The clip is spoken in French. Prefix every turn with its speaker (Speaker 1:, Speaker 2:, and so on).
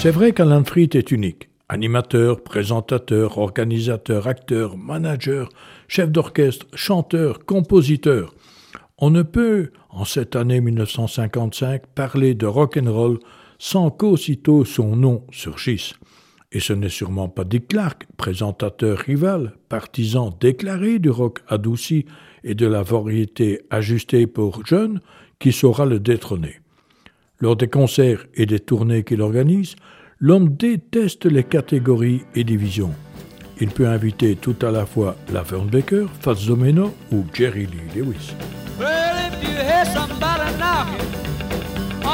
Speaker 1: C'est vrai qu'Alan Freed est unique. Animateur, présentateur, organisateur, acteur, manager, chef d'orchestre, chanteur, compositeur. On ne peut, en cette année 1955, parler de rock'n'roll sans qu'aussitôt son nom surgisse. Et ce n'est sûrement pas Dick Clark, présentateur rival, partisan déclaré du rock adouci et de la variété ajustée pour jeunes, qui saura le détrôner. Lors des concerts et des tournées qu'il organise, l'homme déteste les catégories et divisions. Il peut inviter tout à la fois Laverne Baker, Fats Domino ou Jerry Lee Lewis.
Speaker 2: Well, if you hear somebody knocking